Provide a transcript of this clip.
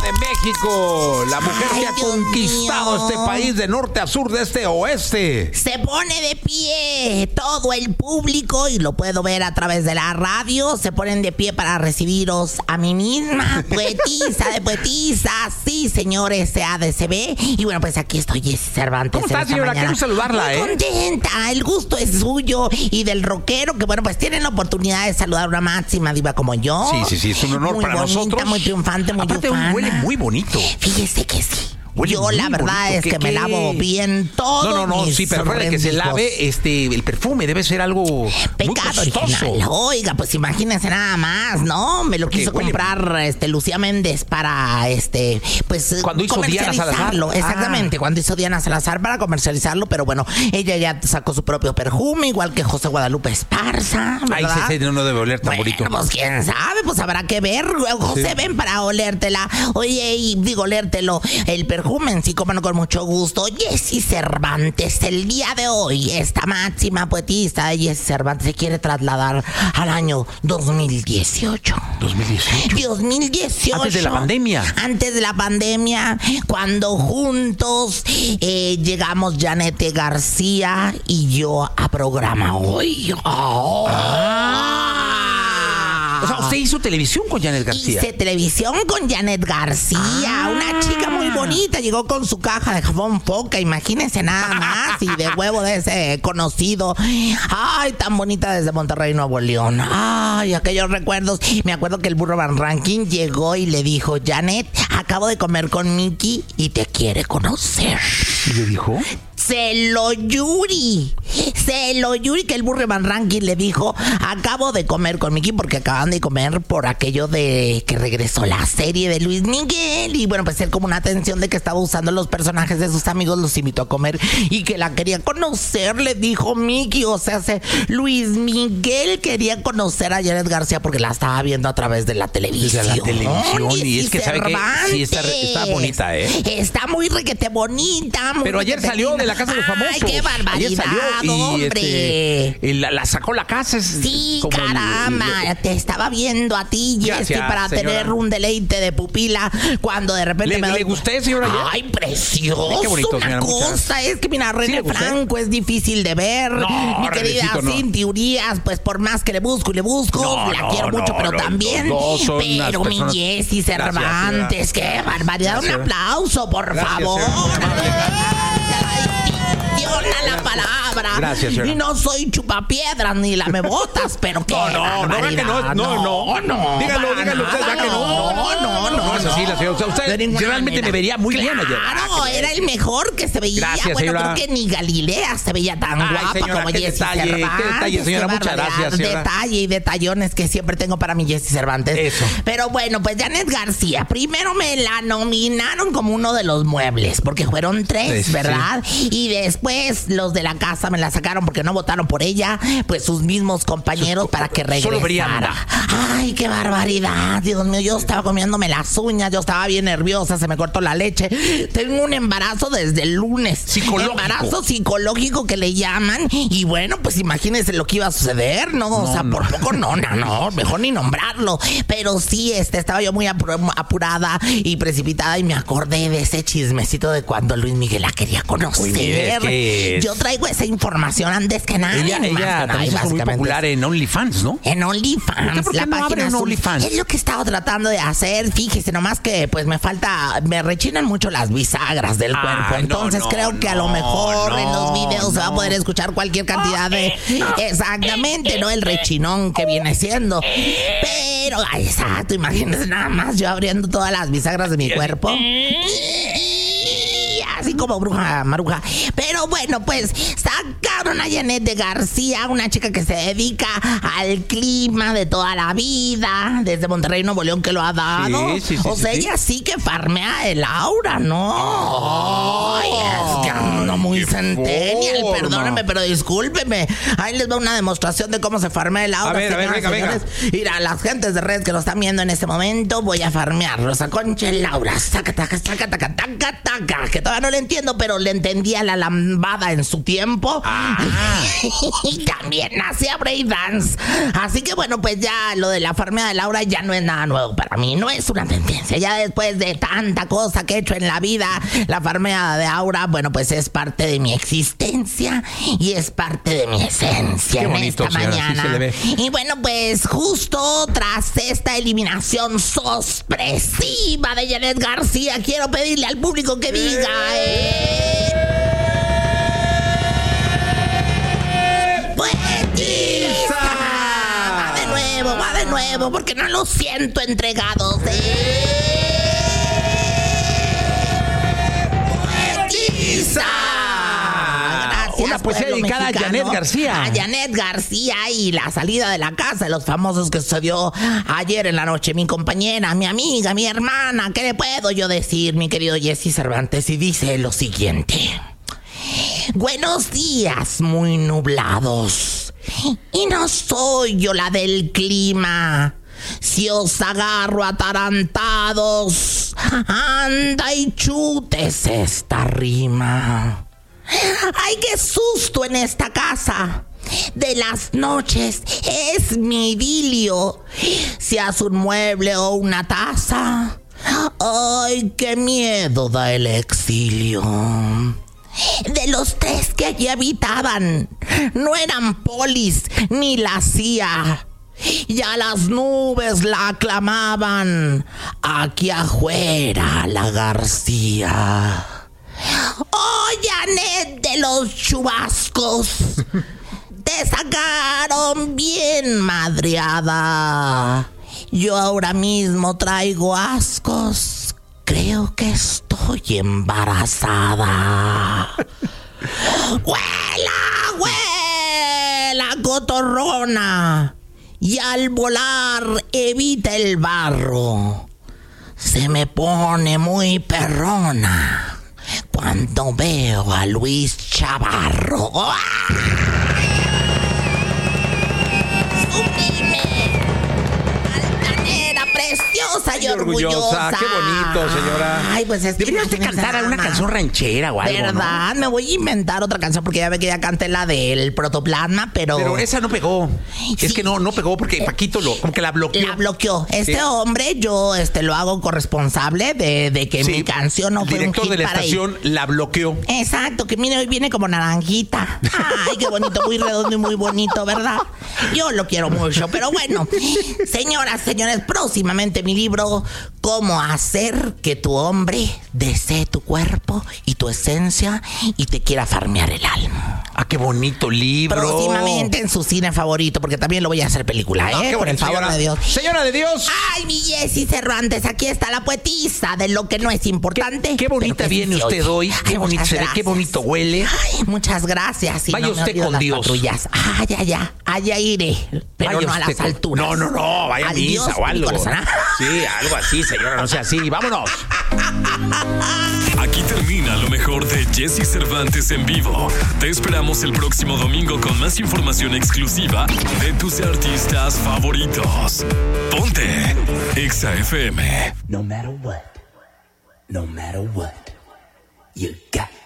de México, la mujer que ha conquistado este país de norte a sur, de este a oeste. Se pone de pie todo el público y lo puedo ver a través de la radio. Se ponen de pie para recibiros a mí misma, poetisa de poetisas. Sí, señores, ADCB. Y bueno, pues aquí estoy, Jessy Cervantes. ¿Cómo estás, señora? Quiero saludarla, Muy contenta, el gusto es suyo y del rockero, que bueno, pues tienen la oportunidad de saludar a una máxima diva como yo. Sí, es un honor muy para bonita, nosotros. Muy triunfante, muy aparte, ufana. huele muy bonito. Fíjese que sí. Huele yo muy la verdad bonito. es que me lavo bien todo. No, sí, pero recuerde que se lave el perfume, debe ser algo pecado muy costoso. original. Oiga, pues imagínense nada más, ¿no? Me lo quiso comprar Lucía Méndez para pues cuando hizo Diana Salazar. Exactamente, cuando hizo Diana Salazar para comercializarlo, pero bueno, ella ya sacó su propio perfume, igual que José Guadalupe Esparza, ¿verdad? Ay, ese no debe oler tan bonito. Pues quién sabe, pues habrá que ver. José, ven para olértela. Oye, olértelo. El perfume en sí, como no, con mucho gusto. Jessy Cervantes, el día de hoy, esta máxima poetista de Jessy Cervantes se quiere trasladar al año 2018. ¿2018? Antes de la pandemia. Antes de la pandemia, cuando juntos llegamos Janette García y yo a programa hoy. O sea, usted hizo televisión con Janette García. Hice televisión con Janette García, una chica muy bonita. Llegó con su caja de jabón Foca, imagínense nada más, y de huevo de ese conocido. Ay, tan bonita desde Monterrey, Nuevo León. Ay, aquellos recuerdos. Me acuerdo que el burro Van Ranking llegó y le dijo: Janette, acabo de comer con Mickey y te quiere conocer. ¿Y le dijo? Se lo Yuri, que el burro Van Ranking le dijo: acabo de comer con Mickey, porque acaban de comer por aquello de que regresó la serie de Luis Miguel. Y bueno, pues él, como una atención de que estaba usando los personajes de sus amigos, los invitó a comer y que la quería conocer, le dijo Mickey. O sea, Luis Miguel quería conocer a Janette García porque la estaba viendo a través de la televisión. De la televisión. Y es que sabe que sí está bonita, Está muy requete bonita. Muy pero ayer salió de la Casa de los Famosos. Ay, qué barbaridad, hombre. La sacó la casa. Sí, caramba. Te estaba viendo a ti, Jessy, para señora. Tener un deleite de pupila cuando de repente ¿Le gusté, señora? Ay, precioso. Ay, qué bonito, una cosa es que, mira, René Franco es difícil de ver. No, mi querida Cinti Urias, pues por más que le busco, la quiero mucho, pero también. Pero mi Jessy Cervantes, qué barbaridad. Un aplauso, por favor. La palabra. Gracias, señora. Y no soy chupapiedras ni lamebotas, pero que no. Dígalo usted, ya que no. No es así la señora. Usted realmente me vería muy bien ayer. Claro, era el mejor que se veía. Gracias, bueno, señora. creo que ni Galilea se veía tan guapa, señora, como Jessy Cervantes. Qué detalle, señora. Muchas gracias, señora. Detalle y detallones que siempre tengo para mi Jessy Cervantes. Eso. Pero bueno, pues Janette García, primero me la nominaron como uno de los muebles, porque fueron 3, ¿verdad? Sí. Y después los de la casa me la sacaron porque no votaron por ella, pues sus mismos compañeros, para que regresara. Ay, qué barbaridad, Dios mío, yo estaba comiéndome las uñas, yo estaba bien nerviosa, se me cortó la leche. Tengo un embarazo desde el lunes. Embarazo psicológico que le llaman. Y bueno, pues imagínense lo que iba a suceder, ¿no? O sea, por poco no, mejor ni nombrarlo. Pero sí, estaba yo muy apurada y precipitada y me acordé de ese chismecito de cuando Luis Miguel la quería conocer. Uy, mire, yo traigo esa información antes que nada. Ella también es muy popular en OnlyFans, ¿no? En OnlyFans. ¿Por qué no abre en OnlyFans? Es lo que he estado tratando de hacer. Fíjese, nomás que pues me rechinan mucho las bisagras del cuerpo. Entonces creo que a lo mejor en los videos se va a poder escuchar cualquier cantidad de... Exactamente, ¿no? El rechinón que viene siendo. Pero, exacto, imagínense nada más yo abriendo todas las bisagras de mi cuerpo. Así como bruja maruja. Pero bueno, pues sacaron a Janette García, una chica que se dedica al clima de toda la vida, desde Monterrey, Nuevo León, que lo ha dado. O sea, ella sí que farmea el aura, ¿no? Ay, es que ando muy centennial, perdónenme, pero discúlpeme. Ahí les va una demostración de cómo se farmea el aura. A ver, venga. Mira, las gentes de redes que lo están viendo en este momento, voy a farmearlo. Concha el aura, saca, que todavía no le entiendo, pero le entendía la lambada en su tiempo. Y también hacía breakdance. Así que bueno, pues ya lo de la farmeada de Laura ya no es nada nuevo para mí. No es una tendencia. Ya después de tanta cosa que he hecho en la vida, la farmeada de Aura, bueno, pues es parte de mi existencia y es parte de mi esencia. Qué bonito, esta señora, mañana. sí se le ve. Y bueno, pues justo tras esta eliminación sorpresiva de Janet García, quiero pedirle al público que diga... ¡Poetiza! Va de nuevo, porque no lo siento entregados. ¡Poetiza! Gracias, una poesía dedicada mexicano, a Janet García. A Janet García y la salida de la casa de los famosos que sucedió ayer en la noche. Mi compañera, mi amiga, mi hermana, ¿qué le puedo yo decir, mi querido Jesse Cervantes? Y dice lo siguiente. Buenos días, muy nublados. Y no soy yo la del clima. Si os agarro atarantados, anda y chutes esta rima. ¡Ay, qué susto en esta casa! De las noches es mi idilio. Seas un mueble o una taza. ¡Ay, qué miedo da el exilio! De los tres que allí habitaban, no eran polis ni la CIA. Ya las nubes la aclamaban. Aquí afuera la García. ¡Oh, Janet de los chubascos! Te sacaron bien madreada. Yo ahora mismo traigo ascos. Creo que estoy embarazada. ¡Huela, huela, cotorrona! Y al volar evita el barro. Se me pone muy perrona cuando veo a Luis Chavarro. ¡Sublime! Altanera, preciosa y orgullosa. Qué bonito, señora. Ay, pues es que deberías de cantar una canción ranchera o algo, ¿verdad? ¿no? Me voy a inventar otra canción porque ya ve que ya canté la del Protoplasma, pero esa no pegó. Sí. Es que no pegó porque Paquito como que la bloqueó. La bloqueó. Este hombre, yo lo hago corresponsable de que mi canción no fue un hit director de la para estación la bloqueó. Exacto, que mire, hoy viene como naranjita. Ay, qué bonito, muy redondo y muy bonito, ¿verdad? Yo lo quiero mucho, pero bueno. Señoras, señores, próximamente mi libro, Cómo hacer que tu hombre desee tu cuerpo y tu esencia y te quiera farmear el alma. Ah, qué bonito libro. Próximamente en su cine favorito, porque también lo voy a hacer película, qué por el bonito, favor de Dios. Señora de Dios. Ay, mi Jessy Cervantes, aquí está la poetisa de lo que no es importante. Qué bonita viene usted hoy. Qué bonito se ve, qué bonito huele. Ay, muchas gracias. Y vaya usted con Dios. Patrullas. Allá iré, pero vaya no a las alturas. No, vaya a misa o algo. Sí, algo así, señora, no sea así. Vámonos. Aquí termina lo mejor de Jesse Cervantes en vivo. Te esperamos el próximo domingo con más información exclusiva de tus artistas favoritos. Ponte Exa FM. No matter what, you got